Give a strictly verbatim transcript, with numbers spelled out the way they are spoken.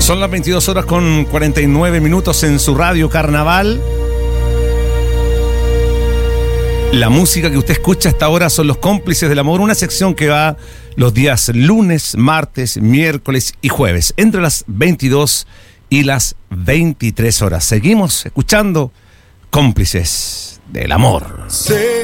Son las veintidós horas con cuarenta y nueve minutos en su radio Carnaval. La música que usted escucha hasta ahora son Los Cómplices del Amor, una sección que va los días lunes, martes, miércoles y jueves, entre las veintidós y las veintitrés horas. Seguimos escuchando Cómplices del Amor. Sé